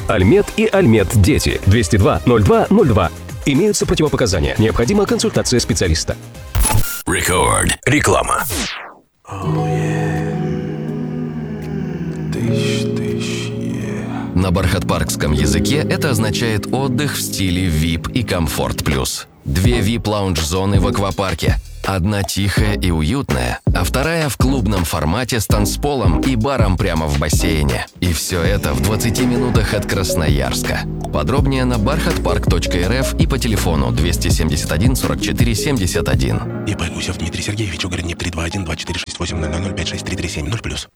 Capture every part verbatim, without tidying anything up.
Альмет и Альмет Дети. двести два ноль два ноль два. Имеются противопоказания. Необходима консультация специалиста. Рекорд. Реклама. Oh, yeah. Тыщ, тыщ, yeah. На бархатпаркском языке это означает отдых в стиле ви ай пи и Комфорт Плюс. Две ви ай пи-лаунж-зоны в аквапарке. Одна тихая и уютная, а вторая в клубном формате с танцполом и баром прямо в бассейне. И все это в двадцати минутах от Красноярска. Подробнее на бархатпарк точка эр эф и по телефону двести семьдесят один сорок четыре семьдесят один. ИП Гусев Дмитрий Сергеевич, Угорнеп три два один два четыре шесть восемь ноль ноль пять шесть три три семь ноль плюс.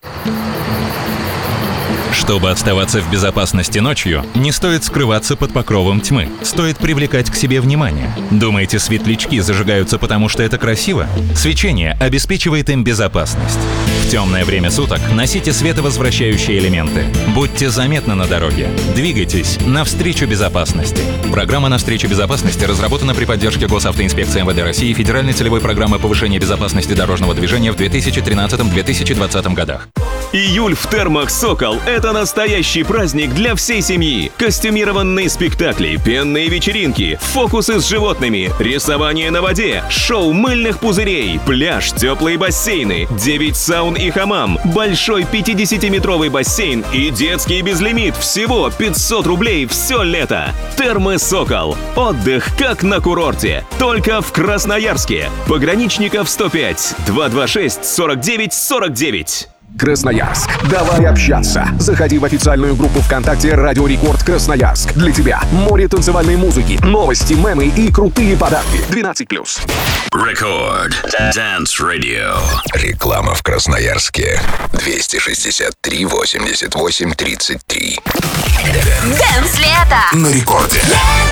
Чтобы оставаться в безопасности ночью, не стоит скрываться под покровом тьмы. Стоит привлекать к себе внимание. Думаете, светлячки зажигаются потому, что это красиво? Свечение обеспечивает им безопасность. В темное время суток носите световозвращающие элементы. Будьте заметны на дороге. Двигайтесь навстречу безопасности. Программа «Навстречу безопасности» разработана при поддержке Госавтоинспекции эм вэ дэ России и Федеральной целевой программы повышения безопасности дорожного движения в две тысячи тринадцатом — две тысячи двадцатом годах. Июль в термах «Сокол» — это настоящий праздник для всей семьи. Костюмированные спектакли, пенные вечеринки, фокусы с животными, рисование на воде, шоу мыльных пузырей, пляж, теплые бассейны, девять саун и хамам, большой пятидесятиметровый бассейн и детский безлимит. Всего пятьсот рублей все лето. Термы «Сокол». Отдых как на курорте. Только в Красноярске. Пограничников сто пять, два два шесть сорок девять сорок девять. Красноярск. Давай общаться. Заходи в официальную группу ВКонтакте «Радио Рекорд Красноярск». Для тебя море танцевальной музыки, новости, мемы и крутые подарки. двенадцать плюс. Рекорд. Dance Radio. Реклама в Красноярске. двести шестьдесят три восемьдесят восемь тридцать три. Дэнс лето. На рекорде.